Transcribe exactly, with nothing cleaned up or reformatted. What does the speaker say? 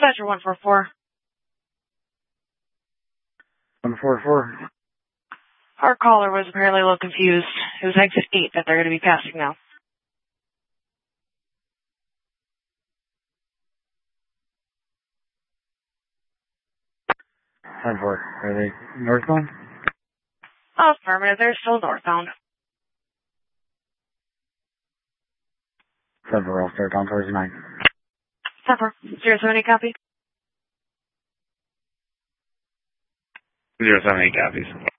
Dispatcher one four four. one four four. Our caller was apparently a little confused. It was exit eight that they're going to be passing now. ten four. Are they northbound? Affirmative. They're still northbound. ten four. I'll start down towards nine. ten four. zero seven eight copy. zero seven eight copies.